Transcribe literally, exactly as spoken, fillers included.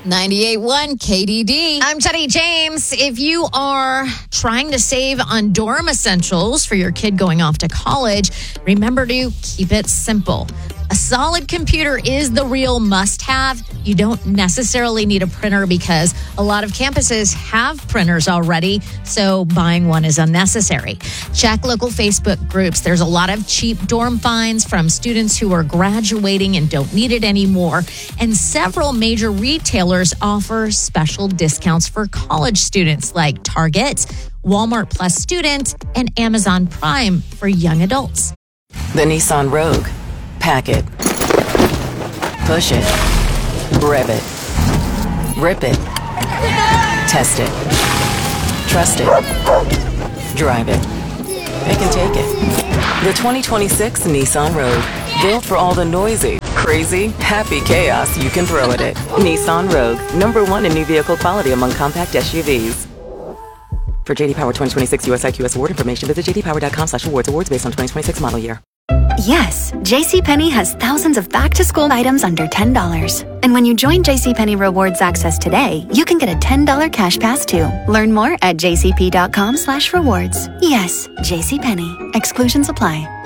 ninety-eight point one K D D. I'm Jenny James. If you are trying to save on dorm essentials for your kid going off to college, remember to keep it simple. A solid computer is the real must-have. You don't necessarily need a printer because a lot of campuses have printers already, so buying one is unnecessary. Check local Facebook groups. There's a lot of cheap dorm finds from students who are graduating and don't need it anymore. And several major retailers offer special discounts for college students like Target, Walmart Plus Student, and Amazon Prime for young adults. The Nissan Rogue. Pack it. Push it. Rev it. Rip it. Test it. Trust it. Drive it. Pick and take it. The twenty twenty-six Nissan Rogue. Built for all the noisy, crazy, happy chaos you can throw at it. Nissan Rogue. Number one in new vehicle quality among compact S U Vs. For J D Power twenty twenty-six U S I Q S award information, visit j d power dot com slash awards. Awards based on twenty twenty-six model year. Yes, JCPenney has thousands of back-to-school items under ten dollars. And when you join JCPenney Rewards Access today, you can get a ten dollars cash pass too. Learn more at j c p dot com slash rewards. Yes, JCPenney. Exclusions apply.